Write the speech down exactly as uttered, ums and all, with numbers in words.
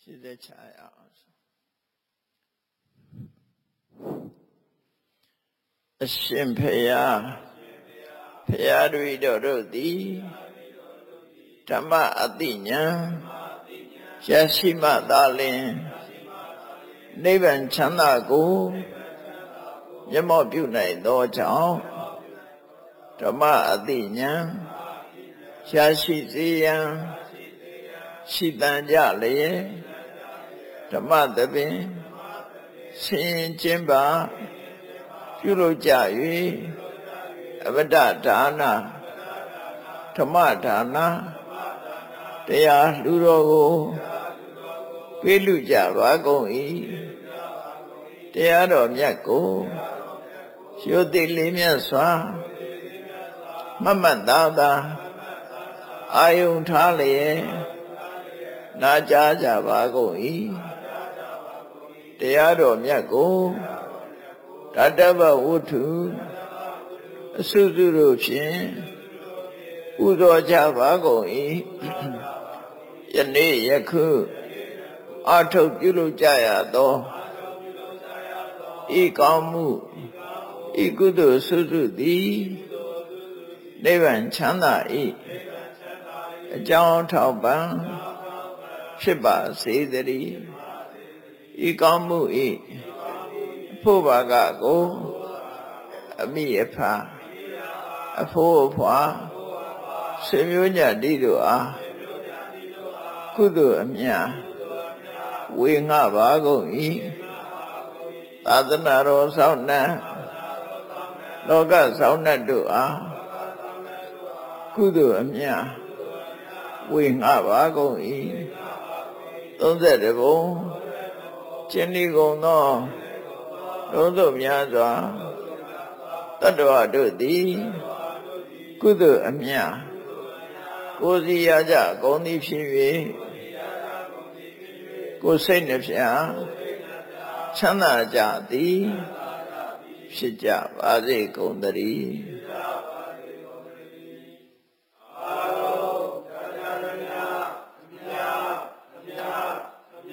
ရှိတဲ့ချာရအောင်အရှင်ဖေယဖေယတွေတော်တို့သည်ဓမ္မအတိညာရရှိမှသာလျှင်နိဗ္ဗာန်ချမ်းသာကိုမျက်မှောက်ပြုနိုင်သောကြောင့်ဓမ္မအတိညာရရှိစေရန်ရှိတန်ကြလျက်ဓမ္မသဘင်ဆင်ကျင်းပါပြုလုပ်ကြ၍အဝတ္တဒါနဓမ္မဒါနတရားလှူတော်ကိုပေးလူကြပါကုန်၏တရားတော်မြတ်ကိုရိုသေလေးမြတ်စွာမမတ်သာသာအာယုန်ထားလျက်နာကြားကြပါကုန်၏တရားတော်မြတ်ကိုတတ္တဗဝုထုအစုစုတို့ဖြင့်ပူဇော်ကြပါကုန်၏ယနေ့ယခုအထုတ်ပြုလုပ်ကြရသောဤကောင်းမှုဤကုသိုလ်စုစုသည်နိဗ္ဗာန်ချမ်းသာ၏အကြောင်းထောက်ပံ့ဖြစ်ပါစေတည်းဤကောင်းမှု၏အဖို့ဘာကကိုအမိအဖအဖို့အဖွာဆွေမျိုးညတိတို့အားကုသိုလ်အမြတ်ဝေငှပါကုန်၏သာသနာတော်ဆောင်နှံလောကဆောင်နှံတို့အားကုသိုလ်အမြတ်ဝေငှပါကုန်၏သုံးဆယ်တဘုံကျင့်ဤကုန်သောလုံးစုံများစွာတတ္တဝါတို့သည်ကုသိုလ်အမြတ်ကိုယ်စီရကြကုန်သည်ဖြစ်၍ကိုယ်စိတ်နှဖျားချမ်းသာကြသည်ဖြစ်ကြပါစေကုန်သတည်း